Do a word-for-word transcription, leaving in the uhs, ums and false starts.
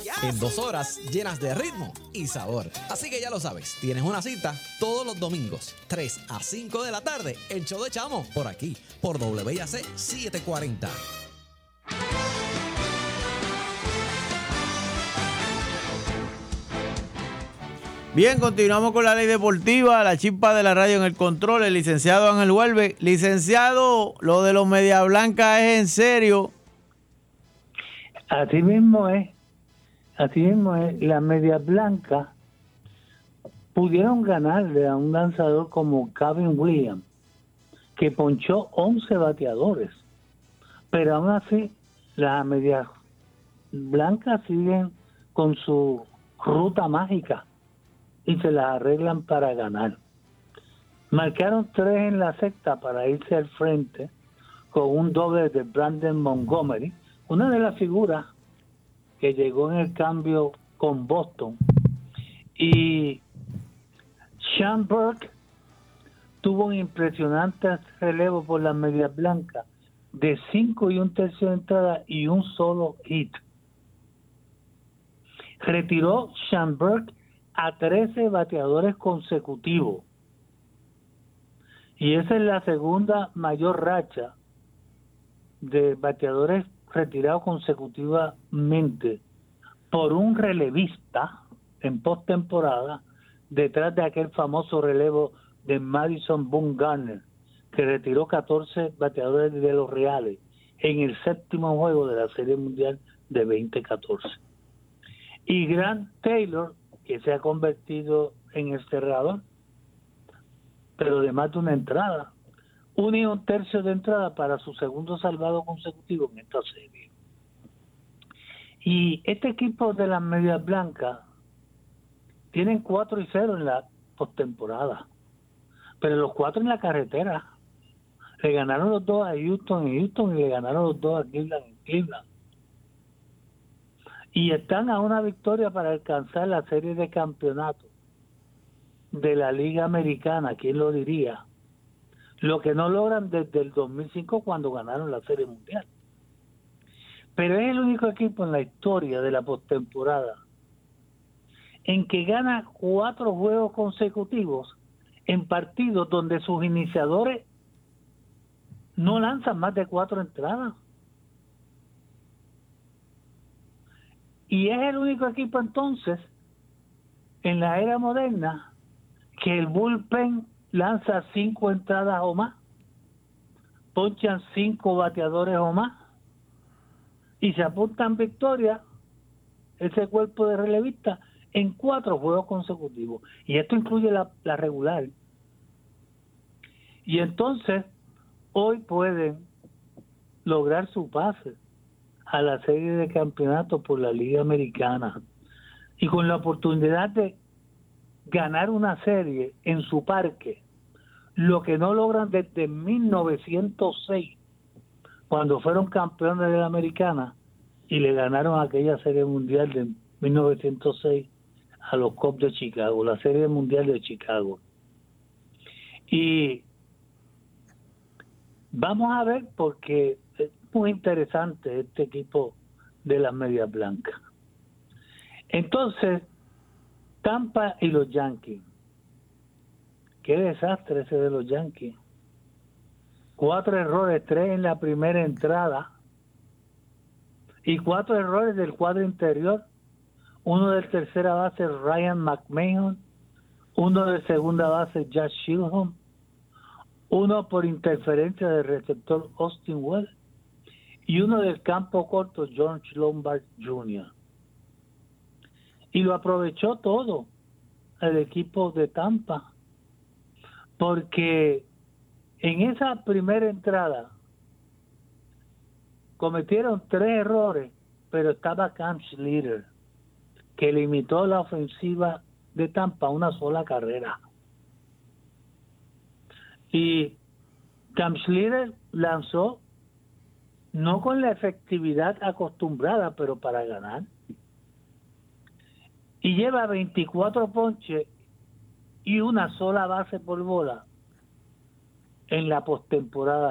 en dos horas llenas de ritmo y sabor. Así que ya lo sabes, tienes una cita todos los domingos, tres a cinco de la tarde, el show de Chamo, por aquí, por W A C setecientos cuarenta. Bien, continuamos con la ley deportiva, la chispa de la radio en el control, el licenciado Ángel Huelve. Licenciado, lo de los Media Blanca es en serio. Así mismo es, así mismo es. Las Medias Blancas pudieron ganarle a un lanzador como Kevin Williams, que ponchó once bateadores, pero aún así las Medias Blancas siguen con su ruta mágica y se las arreglan para ganar. Marcaron tres en la sexta para irse al frente con un doble de Brandon Montgomery, una de las figuras que llegó en el cambio con Boston. Y Sean Burke tuvo un impresionante relevo por las Medias Blancas de cinco y un tercio de entrada y un solo hit. Retiró Sean Burke a trece bateadores consecutivos. Y esa es la segunda mayor racha de bateadores retirados consecutivamente por un relevista en postemporada, detrás de aquel famoso relevo de Madison Bumgarner, que retiró catorce bateadores de los Reales en el séptimo juego de la Serie Mundial de veinte catorce. Y Grant Taylor, que se ha convertido en el cerrador, pero de más de una entrada, un y un tercio de entrada para su segundo salvado consecutivo en esta serie. Y este equipo de las Medias Blancas tienen cuatro y cero en la postemporada, pero los cuatro en la carretera. Le ganaron los dos a Houston en Houston y le ganaron los dos a Cleveland en Cleveland. Y están a una victoria para alcanzar la serie de campeonato de la Liga Americana, ¿quién lo diría? Lo que no logran desde el dos mil cinco cuando ganaron la Serie Mundial. Pero es el único equipo en la historia de la postemporada en que gana cuatro juegos consecutivos en partidos donde sus iniciadores no lanzan más de cuatro entradas. Y es el único equipo entonces en la era moderna que el bullpen lanza cinco entradas o más, ponchan cinco bateadores o más y se apuntan victorias ese cuerpo de relevistas en cuatro juegos consecutivos. Y esto incluye la, la regular. Y entonces hoy pueden lograr su pase a la serie de campeonatos por la Liga Americana y con la oportunidad de ganar una serie en su parque, lo que no logran desde mil novecientos seis, cuando fueron campeones de la Americana y le ganaron aquella serie mundial de mil novecientos seis a los Cubs de Chicago, la serie mundial de Chicago. Y vamos a ver, porque es muy interesante este equipo de las Medias Blancas. Entonces, Tampa y los Yankees. Qué desastre ese de los Yankees. Cuatro errores, tres en la primera entrada y cuatro errores del cuadro interior. Uno del tercera base, Ryan McMahon. Uno de segunda base, Josh Shilholm. Uno por interferencia del receptor Austin Wells. Y uno del campo corto, George Lombard junior Y lo aprovechó todo el equipo de Tampa, porque en esa primera entrada cometieron tres errores, pero estaba Cam Schlitter, que limitó la ofensiva de Tampa a una sola carrera. Y Cam Schlitter lanzó no con la efectividad acostumbrada, pero para ganar. Y lleva veinticuatro ponches y una sola base por bola en la postemporada.